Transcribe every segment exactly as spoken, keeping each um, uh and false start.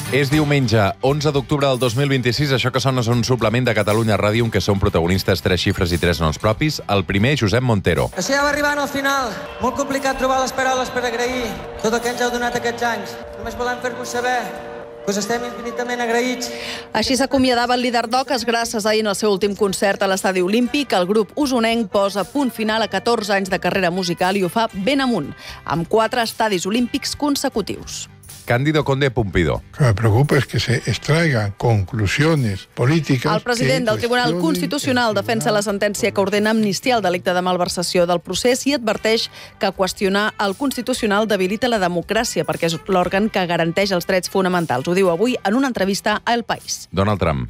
És diumenge, onze d'octubre del dos mil vint-i-sis. Això que sona és un suplement de Catalunya Ràdio en què són protagonistes tres xifres i tres noms propis. El primer, Josep Montero. Això ja va arribant al final. Molt complicat trobar les paraules per agrair tot el que ens heu donat aquests anys. Només volem fer-vos saber que us estem infinitament agraïts. Així s'acomiadava el líder d'Oques Grasses ahir en el seu últim concert a l'Estadi Olímpic. El grup usonenc posa punt final a catorze anys de carrera musical i ho fa ben amunt, amb quatre estadis olímpics consecutius. Cándido Conde Pumpido. Lo que me preocupa es que se extraigan conclusiones políticas... El president del Tribunal Constitucional defensa la sentència que ordena amnistiar el delicte de malversació del procés i adverteix que qüestionar el Constitucional debilita la democràcia perquè és l'òrgan que garanteix els drets fonamentals. Ho diu avui en una entrevista a El País. Donald Trump.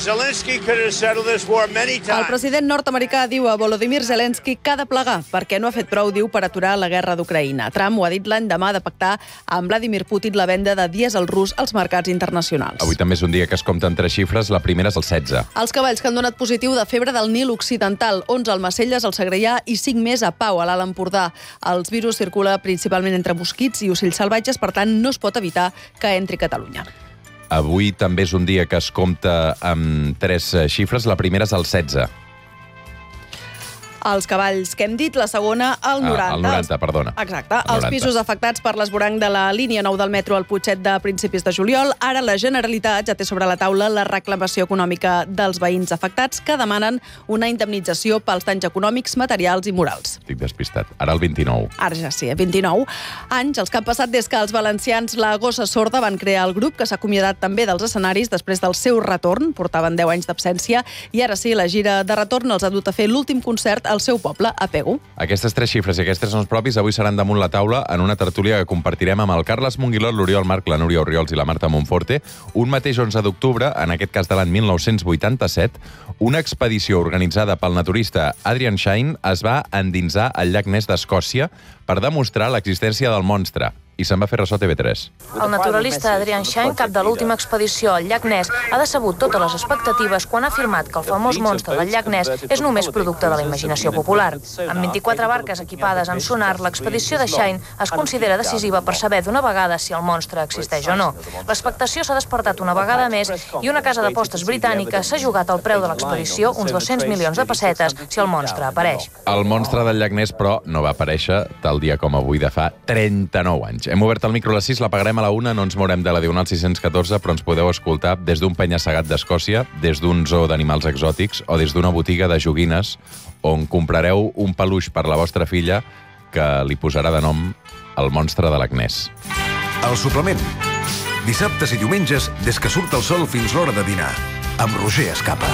El president nord-americà diu a Volodymyr Zelensky que ha de plegar perquè no ha fet prou, diu, per aturar la guerra d'Ucraïna. Trump ho ha dit l'endemà de pactar amb Vladimir Putin la venda de dièsel rus als mercats internacionals. Avui també és un dia que es compten tres xifres. La primera és el setze. Els cavalls que han donat positiu de febre del Nil Occidental, onze al Macelles, al Segrià i cinc més a Pau, a l'Alt Empordà. Els virus circula principalment entre mosquits i ocells salvatges, per tant no es pot evitar que entri a Catalunya. Avui també és un dia que es compta amb tres xifres. La primera és el setze. Els cavalls que hem dit, la segona, el noranta. Ah, el noranta, perdona. Exacte. El Els noranta. pisos afectats per l'esvoranc de la línia nou del metro al Putxet de principis de juliol. Ara la Generalitat ja té sobre la taula la reclamació econòmica dels veïns afectats que demanen una indemnització pels danys econòmics, materials i morals. Estic despistat. Ara el vint-i-nou. Ara ja sí, vint-i-nou anys, els que han passat des que els valencians La Gossa Sorda van crear el grup, que s'ha acomiadat també dels escenaris després del seu retorn. Portaven deu anys d'absència i ara sí, la gira de retorn els ha dut a fer l'últim concert al seu poble, a Pego. Aquestes tres xifres i aquests tres noms propis avui seran damunt la taula en una tertúlia que compartirem amb el Carles Monguilot, l'Oriol Marc, la Núria Orriols i la Marta Monforte. Un mateix onze d'octubre, en aquest cas de l'any mil nou-cents vuitanta-set, una expedició organitzada pel naturista Adrian Shine es va endinsar al llac Ness d'Escòcia per demostrar l'existència del monstre. I se'n va fer ressò a T V tres. El naturalista Adrian Shine, cap de l'última expedició al llac Ness, ha decebut totes les expectatives quan ha afirmat que el famós monstre del llac Ness és només producte de la imaginació popular. Amb vint-i-quatre barques equipades amb sonar, l'expedició de Shine es considera decisiva per saber d'una vegada si el monstre existeix o no. L'expectació s'ha despertat una vegada més i una casa d'apostes britànica s'ha jugat al preu de l'expedició, uns dos-cents milions de pessetes, si el monstre apareix. El monstre del llac Ness, però, no va aparèixer tal dia com avui de fa trenta-nou anys. Hem obert el micro a les sis, l'apagarem a la una, no ens mourem de la Diagonal sis-cents catorze, però ens podeu escoltar des d'un penya-segat d'Escòcia, des d'un zoo d'animals exòtics o des d'una botiga de joguines on comprareu un peluix per la vostra filla que li posarà de nom el monstre de l'Agnès. El suplement. Dissabtes i diumenges, des que surt el sol fins l'hora de dinar. Amb Roger Escapa.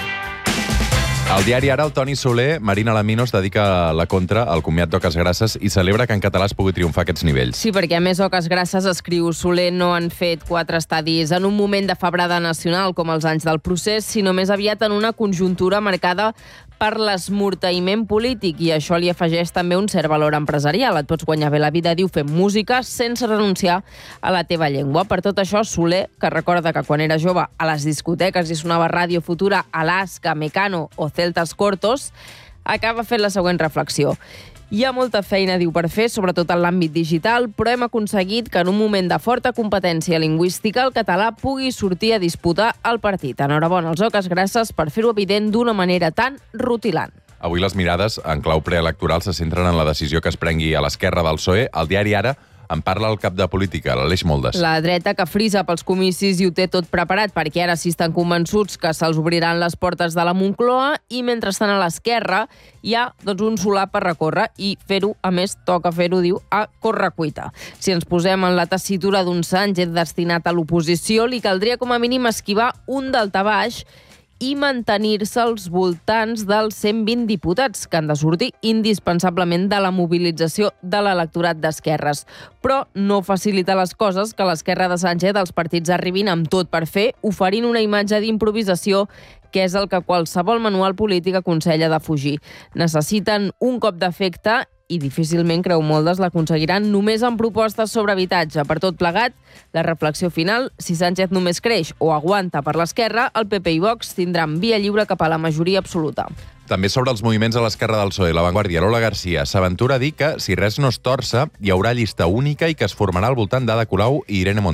Al diari Ara, el Toni Soler, Marina Laminos, dedica la contra al comiat d'Oques Grasses i celebra que en català es pugui triomfar aquests nivells. Sí, perquè a més Oques Grasses, escriu Soler, no han fet quatre estadis en un moment de febrada nacional com els anys del procés, sinó més aviat en una conjuntura marcada per l'esmorteïment polític, i això li afegeix també un cert valor empresarial. Et pots guanyar bé la vida, diu, fent música sense renunciar a la teva llengua. Per tot això, Soler, que recorda que quan era jove a les discoteques hi sonava Ràdio Futura, Alaska, Mecano o Celtas Cortos, acaba fent la següent reflexió. Hi ha molta feina, diu, per fer, sobretot en l'àmbit digital, però hem aconseguit que en un moment de forta competència lingüística el català pugui sortir a disputar el partit. Enhorabona als Oques Grasses per fer-ho evident d'una manera tan rutilant. Avui les mirades, en clau preelectoral, se centren en la decisió que es prengui a l'esquerra del P S O E. El diari Ara en parla el cap de política, l'Aleix Moldes. La dreta, que frisa pels comicis i ho té tot preparat perquè ara sí estan convençuts que se'ls obriran les portes de la Moncloa, i mentrestant a l'esquerra hi ha doncs, un solap per recórrer, i fer-ho, a més, toca fer-ho, diu, a correcuita. Si ens posem en la tessitura d'un Sánchez destinat a l'oposició, li caldria com a mínim esquivar un daltabaix i mantenir-se als voltants dels cent vint diputats, que han de sortir indispensablement de la mobilització de l'electorat d'esquerres. Però no facilita les coses que l'esquerra de Sánchez els partits arribin amb tot per fer, oferint una imatge d'improvisació que és el que qualsevol manual polític aconsella de fugir. Necessiten un cop d'efecte i difícilment, creu Moldes, l'aconseguiran només amb propostes sobre habitatge. Per tot plegat, la reflexió final, si Sánchez només creix o aguanta per l'esquerra, el P P i Vox tindran via lliure cap a la majoria absoluta. També sobre els moviments a l'esquerra del P S O E, La Vanguardia, Lola Garcia s'aventura a dir que, si res no es torça, hi haurà llista única i que es formarà al voltant d'Ada Colau i Irene Montero.